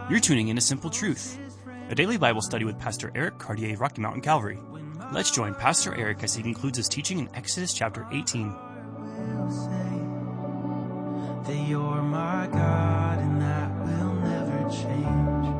You're tuning in to Simple Truth, a daily Bible study with Pastor Eric Cartier, Rocky Mountain Calvary. Let's join Pastor Eric as he concludes his teaching in Exodus chapter 18. That you're my God and that will never change.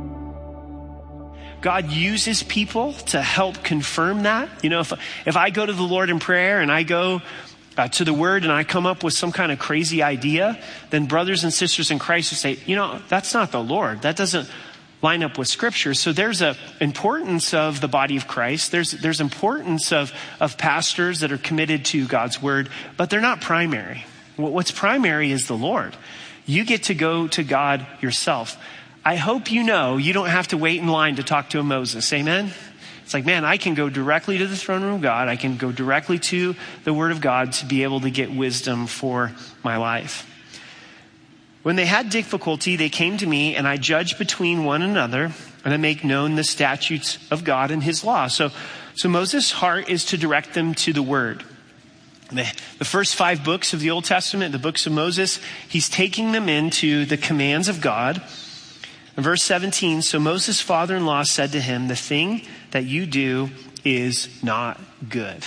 God uses people to help confirm that. You know, if I go to the Lord in prayer and I go to the Word and I come up with some kind of crazy idea, then brothers and sisters in Christ will say, you know, that's not the Lord. That doesn't line up with Scripture. So there's a importance of the body of Christ. There's importance of pastors that are committed to God's Word, but they're not primary. What's primary is the Lord. You get to go to God yourself. I hope you know you don't have to wait in line to talk to a Moses. Amen? It's like, man, I can go directly to the throne room of God. I can go directly to the Word of God to be able to get wisdom for my life. When they had difficulty, they came to me, and I judge between one another, and I make known the statutes of God and his law. So Moses' heart is to direct them to the Word. The first 5 books of the Old Testament, the books of Moses, he's taking them into the commands of God. In verse 17, so Moses' father-in-law said to him, the thing that you do is not good.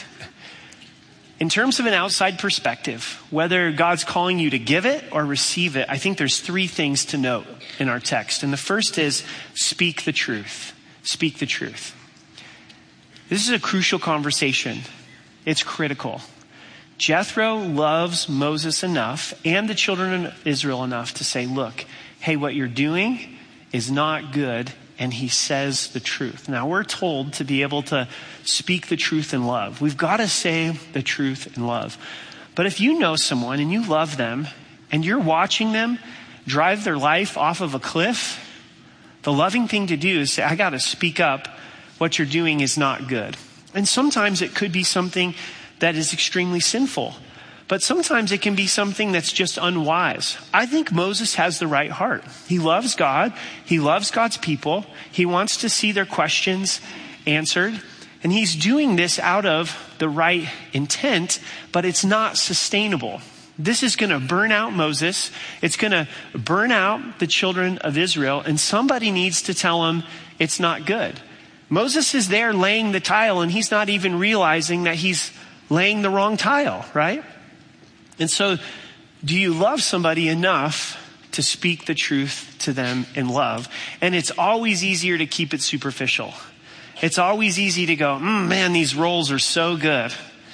In terms of an outside perspective, whether God's calling you to give it or receive it, I think there's 3 things to note in our text. And the first is speak the truth. Speak the truth. This is a crucial conversation. It's critical. Jethro loves Moses enough and the children of Israel enough to say, look, hey, what you're doing is not good. And he says the truth. Now we're told to be able to speak the truth in love. We've got to say the truth in love. But if you know someone and you love them and you're watching them drive their life off of a cliff, the loving thing to do is say, I got to speak up. What you're doing is not good. And sometimes it could be something that is extremely sinful. But sometimes it can be something that's just unwise. I think Moses has the right heart. He loves God. He loves God's people. He wants to see their questions answered. And he's doing this out of the right intent, but it's not sustainable. This is going to burn out Moses. It's going to burn out the children of Israel. And somebody needs to tell him it's not good. Moses is there laying the tile, and he's not even realizing that he's laying the wrong tile, right? And so, do you love somebody enough to speak the truth to them in love? And it's always easier to keep it superficial. It's always easy to go, man, these roles are so good,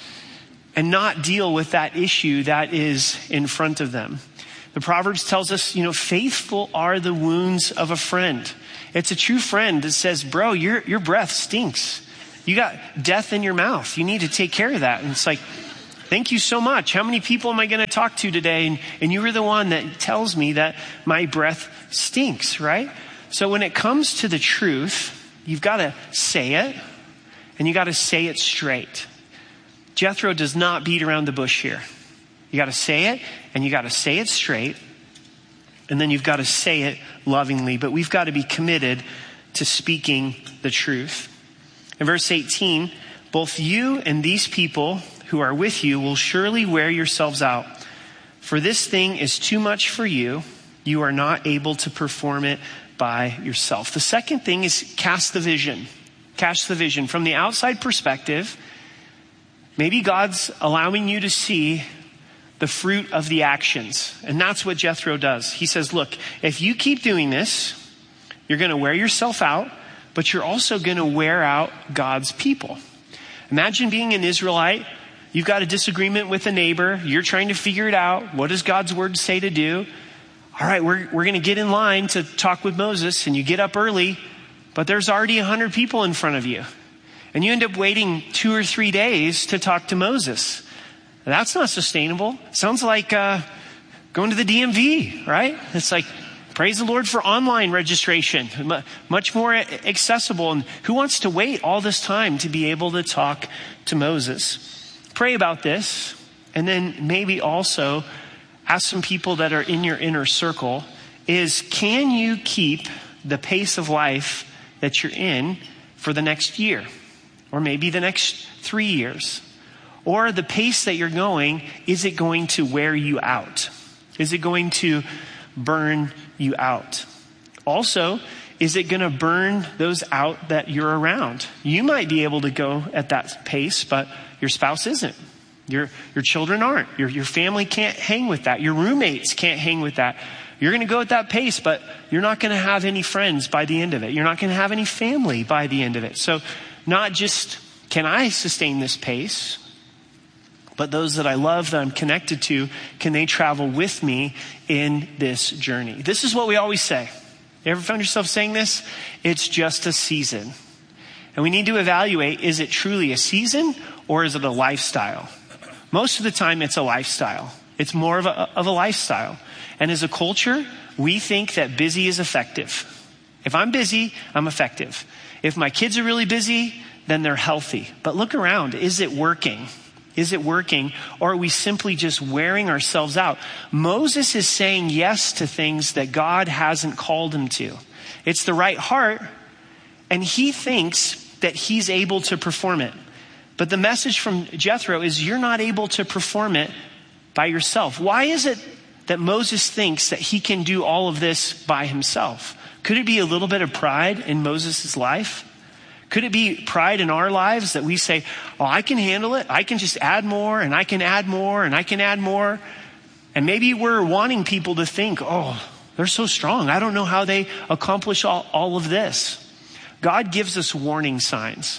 and not deal with that issue that is in front of them. The Proverbs tells us, faithful are the wounds of a friend. It's a true friend that says, bro, your breath stinks. You got death in your mouth. You need to take care of that. And it's like, thank you so much. How many people am I going to talk to today? And you were the one that tells me that my breath stinks, right? So when it comes to the truth, you've got to say it, and you got to say it straight. Jethro does not beat around the bush here. You got to say it, and you got to say it straight, and then you've got to say it lovingly. But we've got to be committed to speaking the truth. In verse 18, both you and these people who are with you will surely wear yourselves out. For this thing is too much for you. You are not able to perform it by yourself. The second thing is cast the vision. Cast the vision. From the outside perspective, maybe God's allowing you to see the fruit of the actions. And that's what Jethro does. He says, look, if you keep doing this, you're going to wear yourself out, but you're also going to wear out God's people. Imagine being an Israelite. You've got a disagreement with a neighbor. You're trying to figure it out. What does God's word say to do? All right, we're going to get in line to talk with Moses, and you get up early, but there's already 100 people in front of you. And you end up waiting 2 or 3 days to talk to Moses. That's not sustainable. Sounds like going to the DMV, right? It's like, praise the Lord for online registration. Much more accessible. And who wants to wait all this time to be able to talk to Moses? Pray about this, and then maybe also ask some people that are in your inner circle is, can you keep the pace of life that you're in for the next year? Or maybe the next 3 years? Or the pace that you're going, is it going to wear you out? Is it going to burn you out? Also, is it going to burn those out that you're around? You might be able to go at that pace, but your spouse isn't. Your children aren't. Your family can't hang with that. Your roommates can't hang with that. You're going to go at that pace, but you're not going to have any friends by the end of it. You're not going to have any family by the end of it. So not just can I sustain this pace, but those that I love, that I'm connected to, can they travel with me in this journey? This is what we always say. You ever found yourself saying this? It's just a season. And we need to evaluate, is it truly a season or is it a lifestyle? Most of the time it's a lifestyle. It's more of a lifestyle. And as a culture, we think that busy is effective. If I'm busy, I'm effective. If my kids are really busy, then they're healthy. But look around. Is it working? Is it working? Or are we simply just wearing ourselves out? Moses is saying yes to things that God hasn't called him to. It's the right heart, and he thinks that he's able to perform it. But the message from Jethro is you're not able to perform it by yourself. Why is it that Moses thinks that he can do all of this by himself? Could it be a little bit of pride in Moses' life? Could it be pride in our lives that we say, oh, I can handle it. I can just add more and I can add more and I can add more. And maybe we're wanting people to think, oh, they're so strong. I don't know how they accomplish all of this. God gives us warning signs.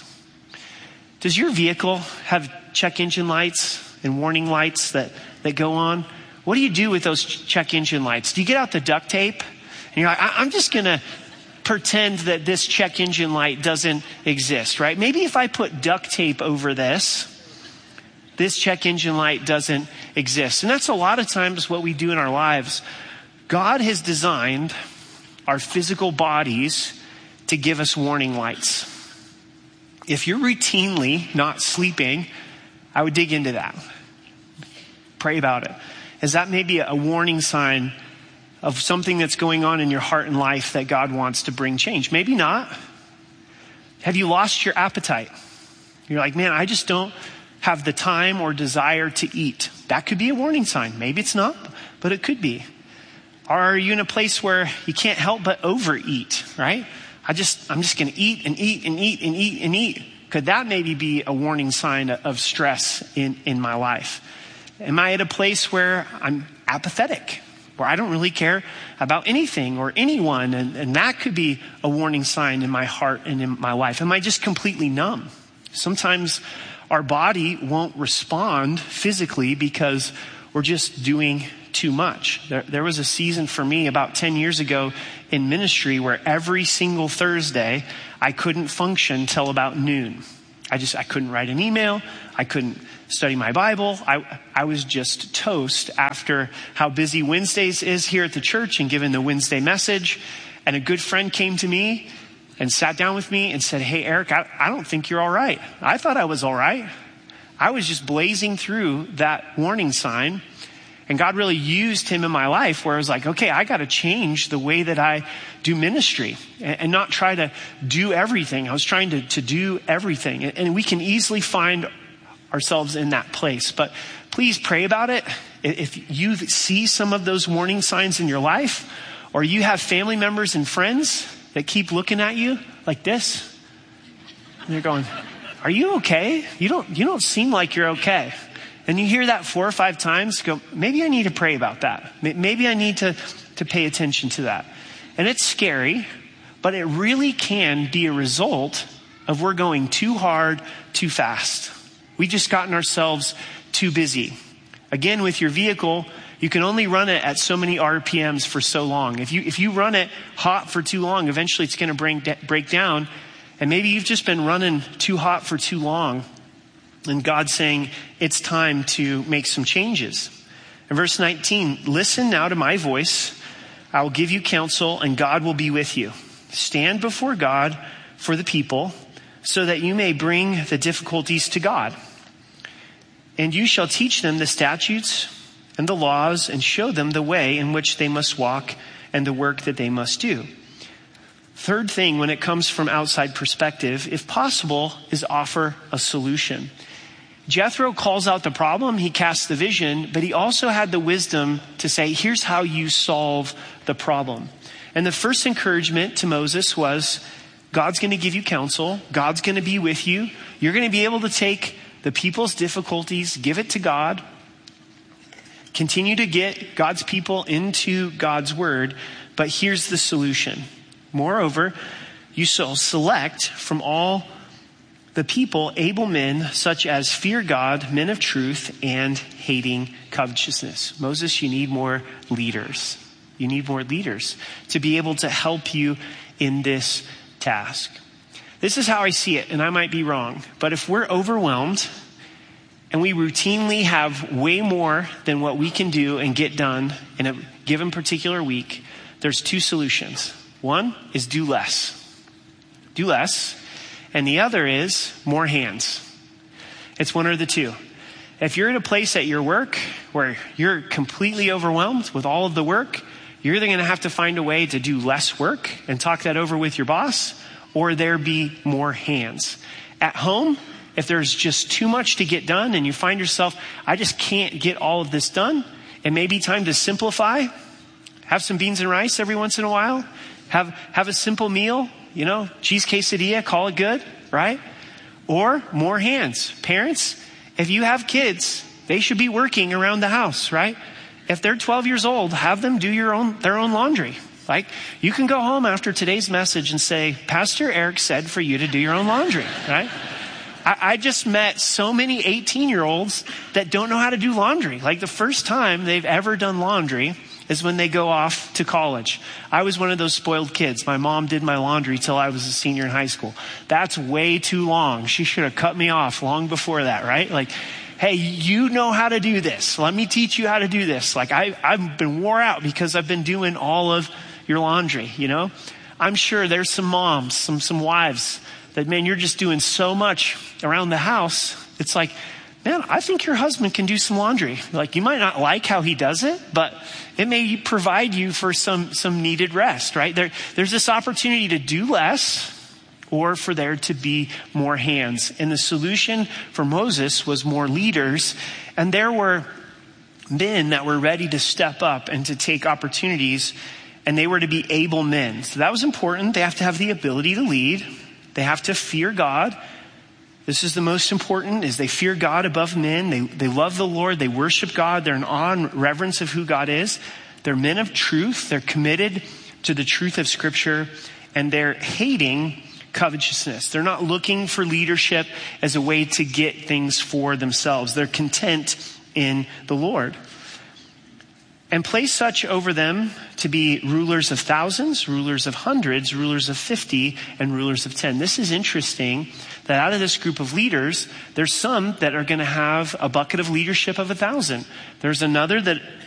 Does your vehicle have check engine lights and warning lights that go on? What do you do with those check engine lights? Do you get out the duct tape? And you're like, I'm just going to pretend that this check engine light doesn't exist, right? Maybe if I put duct tape over this check engine light doesn't exist. And that's a lot of times what we do in our lives. God has designed our physical bodies to give us warning lights. If you're routinely not sleeping, I would dig into that. Pray about it. Is that maybe a warning sign of something that's going on in your heart and life that God wants to bring change? Maybe not. Have you lost your appetite? You're like, man, I just don't have the time or desire to eat. That could be a warning sign. Maybe it's not, but it could be. Are you in a place where you can't help but overeat, right? I'm just going to eat and eat and eat and eat and eat. Could that maybe be a warning sign of stress in my life? Am I at a place where I'm apathetic, where I don't really care about anything or anyone? And that could be a warning sign in my heart and in my life. Am I just completely numb? Sometimes our body won't respond physically because we're just doing too much. There was a season for me about 10 years ago in ministry where every single Thursday I couldn't function till about noon. I couldn't write an email. I couldn't study my Bible. I was just toast after how busy Wednesdays is here at the church and given the Wednesday message. And a good friend came to me and sat down with me and said, hey, Eric, I don't think you're all right. I thought I was all right. I was just blazing through that warning sign. And God really used him in my life where I was like, okay, I got to change the way that I do ministry and not try to do everything. I was trying to do everything. And we can easily find ourselves in that place. But please pray about it. If you see some of those warning signs in your life, or you have family members and friends that keep looking at you like this, and you're going, are you okay? You don't seem like you're okay. And you hear that 4 or 5 times, go, maybe I need to pray about that. Maybe I need to pay attention to that. And it's scary, but it really can be a result of we're going too hard, too fast. We've just gotten ourselves too busy. Again, with your vehicle, you can only run it at so many RPMs for so long. If you run it hot for too long, eventually it's going to break down. And maybe you've just been running too hot for too long. And God's saying, it's time to make some changes. In verse 19, listen now to my voice. I will give you counsel and God will be with you. Stand before God for the people so that you may bring the difficulties to God. And you shall teach them the statutes and the laws and show them the way in which they must walk and the work that they must do. Third thing, when it comes from outside perspective, if possible, is offer a solution. Jethro calls out the problem, he casts the vision, but he also had the wisdom to say, here's how you solve the problem. And the first encouragement to Moses was, God's going to give you counsel. God's going to be with you. You're going to be able to take the people's difficulties, give it to God, continue to get God's people into God's word. But here's the solution. Moreover, you shall select from all the people able men such as fear God, men of truth, and hating covetousness. Moses, you need more leaders. You need more leaders to be able to help you in this task. This is how I see it, and I might be wrong, but if we're overwhelmed and we routinely have way more than what we can do and get done in a given particular week, there's two solutions. One is do less. Do less. And the other is more hands. It's one or the two. If you're in a place at your work where you're completely overwhelmed with all of the work, you're either going to have to find a way to do less work and talk that over with your boss, or there be more hands. At home, if there's just too much to get done and you find yourself, I just can't get all of this done, it may be time to simplify. Have some beans and rice every once in a while. Have a simple meal, cheese quesadilla, call it good, right? Or more hands. Parents, if you have kids, they should be working around the house, right? If they're 12 years old, have them do their own laundry. Like, you can go home after today's message and say, Pastor Eric said for you to do your own laundry, right? I just met so many 18-year-olds that don't know how to do laundry. Like, the first time they've ever done laundry is when they go off to college. I was one of those spoiled kids. My mom did my laundry till I was a senior in high school. That's way too long. She should have cut me off long before that, right? Like, hey, you know how to do this. Let me teach you how to do this. Like, I've been wore out because I've been doing all of your laundry, I'm sure there's some moms, some wives that, man, you're just doing so much around the house. It's like, man, I think your husband can do some laundry. Like, you might not like how he does it, but it may provide you for some needed rest, right? There's this opportunity to do less or for there to be more hands. And the solution for Moses was more leaders. And there were men that were ready to step up and to take opportunities, and they were to be able men. So that was important. They have to have the ability to lead. They have to fear God. This is the most important, is they fear God above men. They love the Lord. They worship God. They're in awe and reverence of who God is. They're men of truth. They're committed to the truth of Scripture, and they're hating covetousness. They're not looking for leadership as a way to get things for themselves. They're content in the Lord. And place such over them to be rulers of thousands, rulers of hundreds, rulers of 50, and rulers of 10. This is interesting that out of this group of leaders, there's some that are going to have a bucket of leadership of 1,000. There's another that